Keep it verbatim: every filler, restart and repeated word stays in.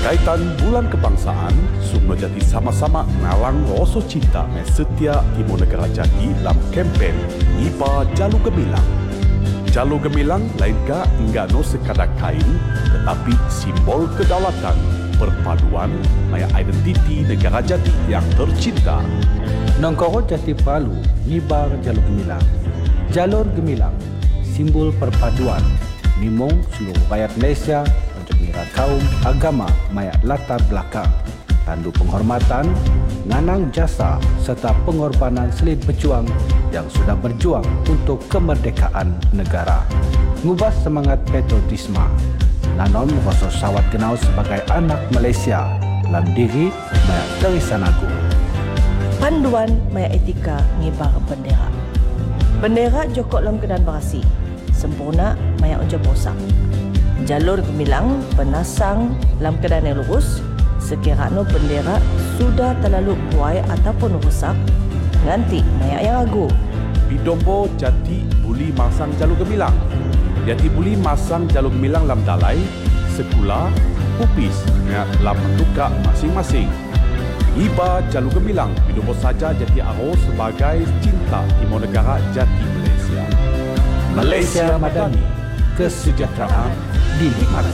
Berkaitan bulan kebangsaan, semua jadi sama-sama ngalang rasa cinta me setia Timur Negara Jati dalam kempen Iba Jalu Gemilang. Jalu Gemilang lain ka enggak no sekadar kain, tetapi simbol kedaulatan, perpaduan, maya identiti negara Jati yang tercinta. Nongkoro Jati Palu, ngibar Jalur Gemilang. Jalur Gemilang, simbol perpaduan, nimong seluruh rakyat Malaysia untuk mira kaum, agama, maya latar belakang, tandu penghormatan, nganang jasa serta pengorbanan selit berjuang yang sudah berjuang untuk kemerdekaan negara. Ngubah semangat patriotisme, nanon rasa sawat kenal sebagai anak Malaysia dalam diri maya Terisan Agung. Panduan maya etika ngibar bendera. Bendera jokok dalam keadaan berasi, sempurna maya uncap rosak. Jalur Gemilang penasang dalam keadaan yang lurus, sekiranya bendera sudah terlalu buai ataupun rusak, nganti maya yang agu. Bidombo Jati buli masang Jalu Gemilang. Jati buli masang Jalu Gemilang dalam dalai, sekula, pupis, maya dalam bentukak masing-masing. Iba Jalu Gemilang, Bidombo saja Jati Aro sebagai cinta Timur Negara Jati Malaysia. Malaysia Madani, kesejahteraan dinikmati.